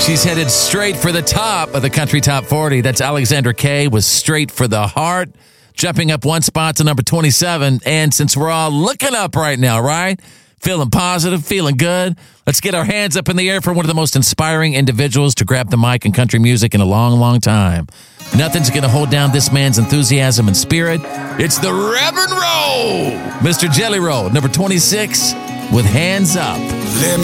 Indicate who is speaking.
Speaker 1: She's headed straight for the top of the Country Top 40. That's Alexandra Kay with Straight for the Heart, jumping up one spot to number 27. And since we're all looking up right now, right? Feeling positive, feeling good. Let's get our hands up in the air for one of the most inspiring individuals to grab the mic in country music in a long, long time. Nothing's going to hold down this man's enthusiasm and spirit. It's the Reverend Roe, Mr. Jelly Roll, number 26, with Hands Up.
Speaker 2: Let